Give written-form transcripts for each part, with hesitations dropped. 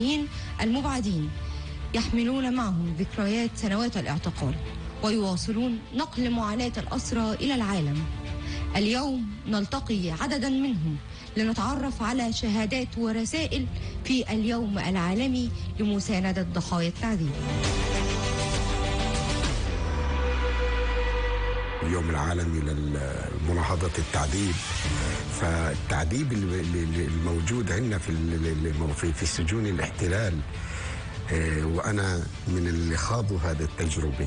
المبعدين يحملون معهم ذكريات سنوات الاعتقال ويواصلون نقل معاناة الأسرى إلى العالم. اليوم نلتقي عددا منهم لنتعرف على شهادات ورسائل في اليوم العالمي لمساندة ضحايا التعذيب. اليوم العالمي لمناهضة التعذيب، فالتعذيب الموجود عندنا في سجون الاحتلال، وأنا من اللي خاضوا هذه التجربة،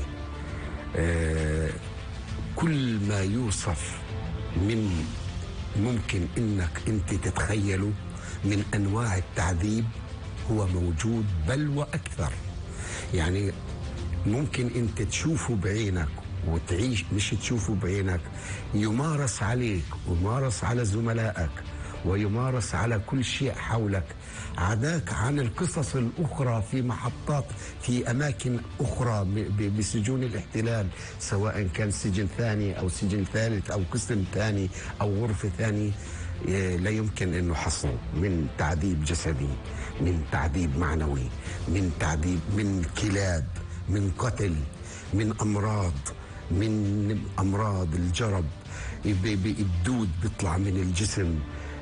كل ما يوصف من ممكن انك انت تتخيله من انواع التعذيب هو موجود، بل واكثر. يعني ممكن انت تشوفه بعينك وتعيش، مش تشوفه بعينك، يمارس عليك ويمارس على زملائك ويمارس على كل شيء حولك، عداك عن القصص الأخرى في محطات في أماكن أخرى بسجون الاحتلال، سواء كان سجن ثاني أو سجن ثالث أو قسم ثاني أو غرفة ثانية. لا يمكن أنه حصره من تعذيب جسدي، من تعذيب معنوي، من تعذيب، من كلاب، من قتل، من أمراض الجرب، الدود بيطلع من الجسم،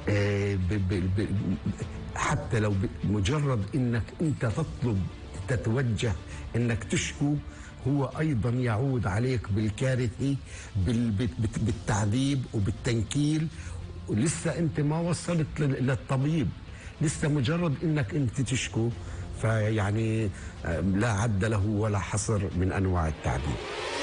حتى لو مجرد انك انت تتوجه انك تشكو، هو ايضا يعود عليك بالكارثة، بالتعذيب وبالتنكيل، ولسه انت ما وصلت للطبيب، لسه مجرد انك انت تشكو. فيعني لا عد له ولا حصر من انواع التعذيب.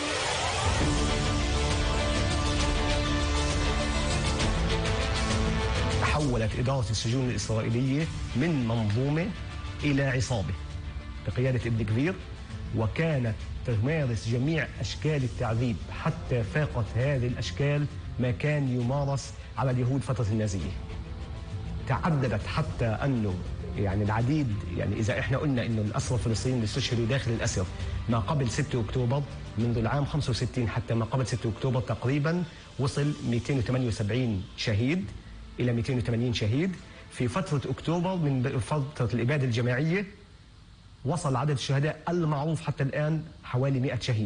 تحولت إدارة السجون الإسرائيلية من منظومة إلى عصابة بقيادة ابن كفير، وكانت تمارس جميع أشكال التعذيب حتى فاقت هذه الأشكال ما كان يمارس على اليهود فترة النازية. تعددت حتى أنه يعني العديد، يعني إذا إحنا قلنا أنه الأسرى الفلسطينيين اللي استشهدوا داخل الأسر ما قبل 6 أكتوبر، منذ العام 65 حتى ما قبل 6 أكتوبر تقريبا وصل 278 شهيد إلى 280 شهيد. في فترة أكتوبر من فترة الإبادة الجماعية وصل عدد الشهداء المعروف حتى الآن حوالي 100 شهيد.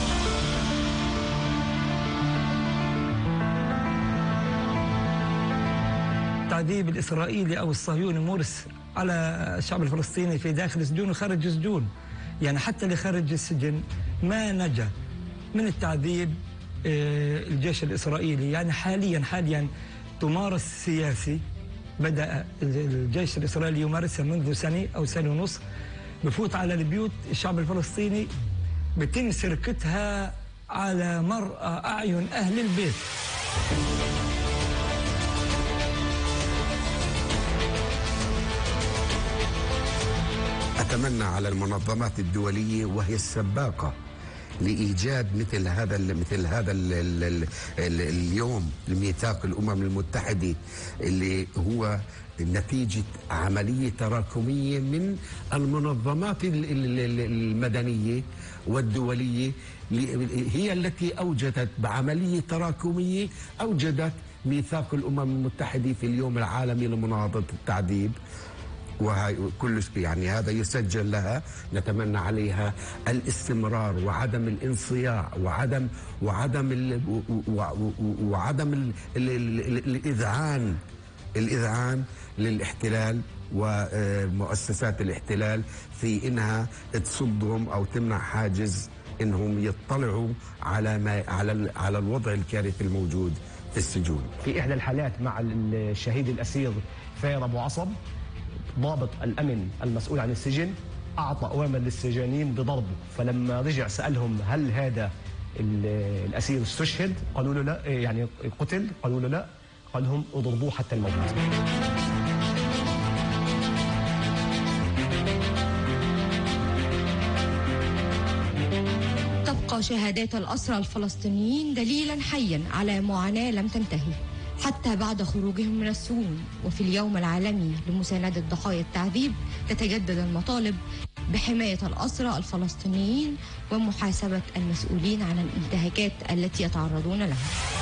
التعذيب الإسرائيلي أو الصهيوني مورس على الشعب الفلسطيني في داخل السجون وخارج السجون، يعني حتى اللي خارج السجن ما نجا من التعذيب الجيش الإسرائيلي. يعني حاليا تمارس سياسي بدأ الجيش الإسرائيلي يمارسها منذ سنة أو سنة ونص، بفوت على البيوت الشعب الفلسطيني، بتم سرقتها على مرأى أعين أهل البيت. أتمنى على المنظمات الدولية وهي السباقة لإيجاد مثل هذا اليوم الميثاق الأمم المتحدة، اللي هو نتيجة عملية تراكمية من المنظمات المدنية والدولية، هي التي أوجدت بعملية تراكمية أوجدت ميثاق الأمم المتحدة في اليوم العالمي لمناهضة التعذيب. وهي كل يعني هذا يسجل لها، نتمنى عليها الاستمرار وعدم الانصياع وعدم الإذعان للاحتلال ومؤسسات الاحتلال في انها تصدهم او تمنع حاجز انهم يطلعوا على الوضع الكارثي الموجود في السجون. في احدى الحالات مع الشهيد الاسير فاير ابو عصب، ضابط الأمن المسؤول عن السجن أعطى أوامر للسجانين بضربه، فلما رجع سألهم هل هذا الأسير استشهد؟ قالوا له لا، يعني قتل؟ قالوا له لا، قال لهم اضربوه حتى الموت. تبقى شهادات الأسرى الفلسطينيين دليلا حيا على معاناة لم تنتهي حتى بعد خروجهم من السجون. وفي اليوم العالمي لمساندة ضحايا التعذيب تتجدد المطالب بحماية الأسرى الفلسطينيين ومحاسبة المسؤولين عن الانتهاكات التي يتعرضون لها.